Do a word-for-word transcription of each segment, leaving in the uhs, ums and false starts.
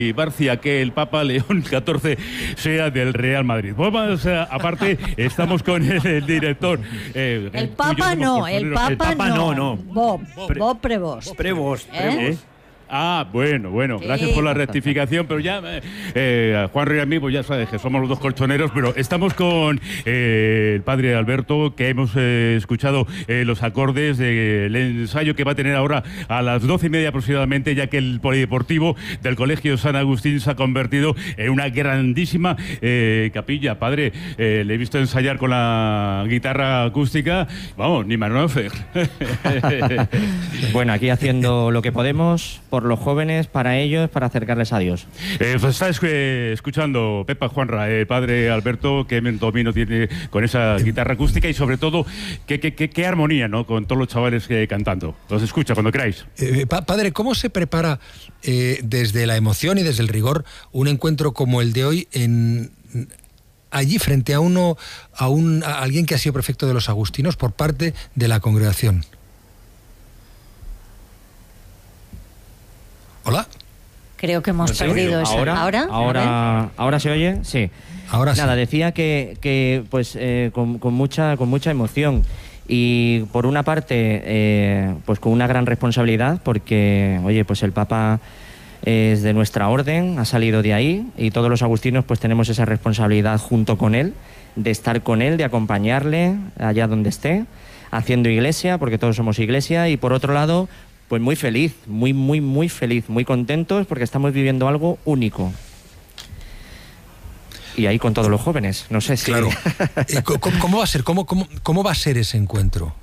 y Barcia que el Papa León catorce sea del Real Madrid. Vamos, a, aparte, estamos con el, el director. Eh, el Papa no, el Papa, el Papa no, no, no. Bob, Bob, Bob Prevost. Prevost, ¿Eh? Prevost. Ah, bueno, bueno, sí. Gracias por la rectificación, pero ya, eh, Juan Ríos y a mí, pues ya sabes que somos los dos colchoneros, pero estamos con eh, el padre Alberto, que hemos eh, escuchado eh, los acordes del ensayo que va a tener ahora a las doce y media aproximadamente, ya que el polideportivo del Colegio San Agustín se ha convertido en una grandísima eh, capilla. Padre, eh, le he visto ensayar con la guitarra acústica, vamos, ni Manofer. Bueno, aquí haciendo lo que podemos por los jóvenes, para ellos, para acercarles a Dios. Eh, pues estáis eh, escuchando Pepa Juanra, el eh, padre Alberto, qué domino tiene con esa guitarra acústica y sobre todo qué, qué, qué, qué armonía, ¿no? Con todos los chavales eh, cantando. Los escucha cuando queráis. Eh, pa padre, ¿cómo se prepara eh, desde la emoción y desde el rigor un encuentro como el de hoy en allí frente a uno, a un a alguien que ha sido prefecto de los agustinos por parte de la congregación? ¿Hola? Creo que hemos ¿No perdido eso. ¿Ahora? ¿Ahora? ¿Ahora, ¿ahora se oye? Sí. Ahora Nada, sí. decía que, que pues eh, con, con, mucha, con mucha emoción y por una parte eh, pues con una gran responsabilidad porque, oye, pues el Papa es de nuestra orden, ha salido de ahí y todos los agustinos pues tenemos esa responsabilidad junto con él, de estar con él, de acompañarle allá donde esté, haciendo iglesia, porque todos somos iglesia, y por otro lado, pues muy feliz, muy, muy, muy feliz, muy contentos porque estamos viviendo algo único. Y ahí con todos los jóvenes, no sé si... Claro. ¿Cómo, cómo va a ser? ¿Cómo, cómo, cómo va a ser ese encuentro?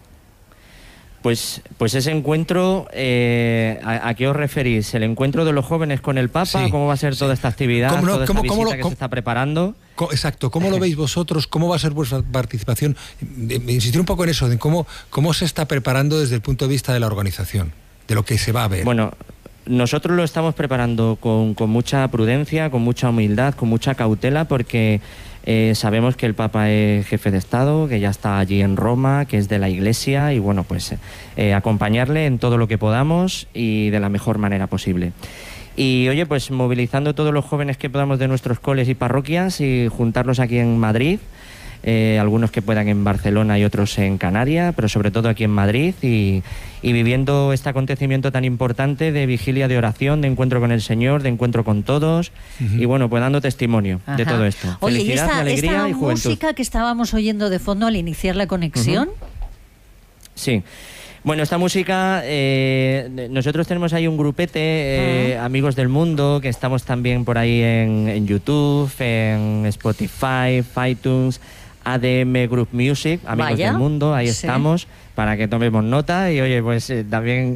Pues, pues ese encuentro, eh, ¿a, ¿a qué os referís? ¿El encuentro de los jóvenes con el Papa? Sí, ¿Cómo va a ser sí. toda esta actividad, ¿Cómo no, toda esta cómo, visita cómo lo, que cómo, se está preparando? Exacto, ¿cómo lo veis vosotros? ¿Cómo va a ser vuestra participación? Insistir un poco en eso, de cómo, cómo se está preparando desde el punto de vista de la organización, de lo que se va a ver. Bueno, nosotros lo estamos preparando con, con mucha prudencia, con mucha humildad, con mucha cautela, porque eh, sabemos que el Papa es jefe de Estado, que ya está allí en Roma, que es de la Iglesia, y bueno, pues eh, acompañarle en todo lo que podamos y de la mejor manera posible. Y oye, pues movilizando todos los jóvenes que podamos de nuestros coles y parroquias y juntarlos aquí en Madrid, eh, algunos que puedan en Barcelona y otros en Canarias, pero sobre todo aquí en Madrid, y, y viviendo este acontecimiento tan importante de vigilia, de oración, de encuentro con el Señor, de encuentro con todos, uh-huh. y bueno, pues dando testimonio Ajá. de todo esto. Oye, Felicidad, ¿y esta, alegría esta y juventud. música que estábamos oyendo de fondo al iniciar la conexión? Uh-huh. Sí. Bueno, esta música, eh, nosotros tenemos ahí un grupete, eh, uh-huh. Amigos del Mundo, que estamos también por ahí en, en YouTube, en Spotify, iTunes, A D M Group Music, Amigos Vaya. del Mundo, ahí sí. estamos, para que tomemos nota y oye, pues eh, también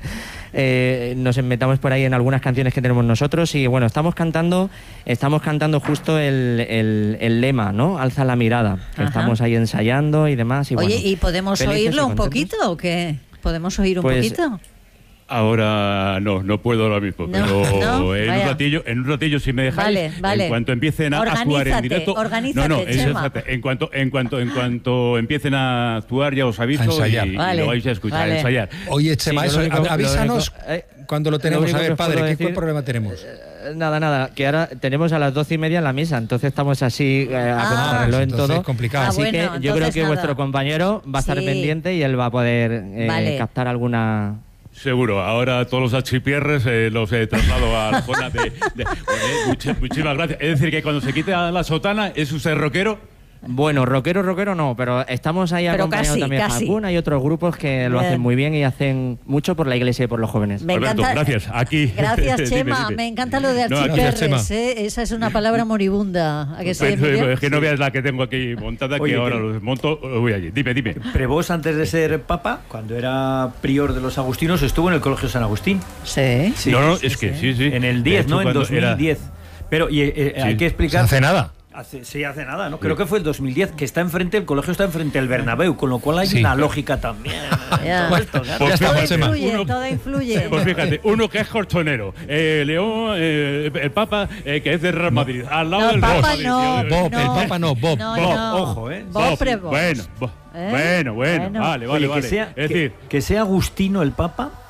eh, nos metamos por ahí en algunas canciones que tenemos nosotros y bueno, estamos cantando, estamos cantando justo el, el, el lema, ¿no? Alza la mirada, que Ajá. estamos ahí ensayando y demás. Y oye, bueno, ¿y podemos oírlo un poquito o qué? ¿Podemos oír un pues, poquito? Ahora no, no puedo ahora mismo, no, pero no, en vaya. un ratillo, en un ratillo si me dejáis, vale, vale. en cuanto empiecen a organízate, actuar en directo, organízate, no, no, Chema. es, en cuanto, en cuanto, en cuanto empiecen a actuar ya os aviso ensayar. y, Vale, y lo vais a escuchar, vale. a ensayar. Oye, Chema, Sí, eso, único, avísanos lo único, eh, cuando lo tenemos. lo A ver, padre, ¿qué decir, problema tenemos? Eh, nada, nada, que ahora tenemos a las doce y media la misa, entonces estamos así eh, a Ah, contrarreloj en todo. Es complicado. Ah, Así bueno, que yo creo que nada. vuestro compañero va a estar Sí. pendiente y él va a poder eh, Vale. captar alguna... Seguro, ahora todos los achipierres eh, los he trasladado a la zona de... de oye, much, muchísimas gracias. Es decir, que cuando se quite la sotana, ¿es usted rockero? Bueno, rockero, rockero no, pero estamos ahí pero acompañados casi, también casi. a Hakuna y otros grupos que lo Bien. hacen muy bien y hacen mucho por la iglesia y por los jóvenes. Me Alberto, encanta, gracias. Aquí. Gracias, dime, Chema. dime. Me encanta lo de No, aquí- archiperres, ¿eh? Esa es una palabra moribunda. ¿A que sí, Pero, Emilio? es que no veas la que tengo aquí montada, Oye, que ahora que- los desmonto. Voy allí. Dime, dime. Prevost, antes de ser papa, cuando era prior de los agustinos, estuvo en el Colegio San Agustín. Sí. Sí, no, no, sí, es que sí, sí. En el De diez, hecho, ¿no? En cuando dos mil diez. era- Pero y, eh, Sí. hay que No explicar... hace nada. Hace, sí, hace nada, ¿no? Creo que fue el dos mil diez, que está enfrente, el colegio está enfrente del Bernabéu, con lo cual hay Sí. una lógica también. Ya. Todo esto, claro. Pues Ya está, Todo Chema. influye, Uno- todo influye. Pues fíjate, uno que es colchonero, eh, León, eh, el Papa, eh, que es de Real Madrid, al lado No, del Papa Rosa. no. Dice, Bob, no. el Papa no, Bob. No, Bob, no. ojo, ¿eh? Bob Bob, Prevost. bueno, bo- ¿Eh? bueno, bueno, Bueno. vale, vale, Oye, vale. que sea, es que, decir, que sea Agustino el Papa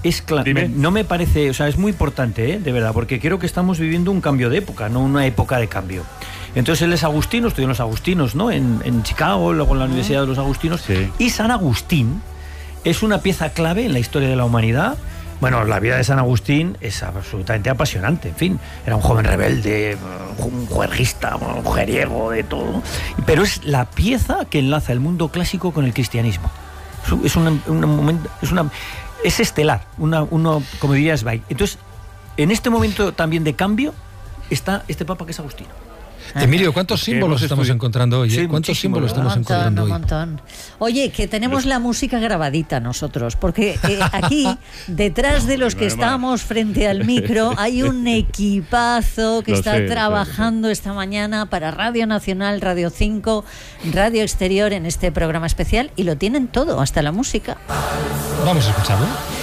es clave. No me parece, o sea, es muy importante, ¿eh? De verdad, porque creo que estamos viviendo un cambio de época, no una época de cambio. Entonces él es agustino, estudió en los agustinos, ¿no? En, en Chicago, luego en la Universidad de los Agustinos. Sí. Y San Agustín es una pieza clave en la historia de la humanidad. Bueno, la vida de San Agustín es absolutamente apasionante. En fin, era un joven rebelde, un juerguista, un mujeriego, de todo. Pero es la pieza que enlaza el mundo clásico con el cristianismo. Es un, un momento, es una, es estelar, una, uno, como diría Zweig. Entonces, en este momento también de cambio está este papa que es agustino. Emilio, ¿cuántos símbolos estamos encontrando hoy? Sí, ¿Cuántos símbolos estamos un montón, encontrando un hoy? montón. Oye, que tenemos la música grabadita nosotros, porque eh, aquí, detrás de los que estamos frente al micro, hay un equipazo que Lo está sé, lo sé, trabajando esta mañana para Radio Nacional, Radio cinco, Radio Exterior en este programa especial, y lo tienen todo, hasta la música. Vamos a escucharlo.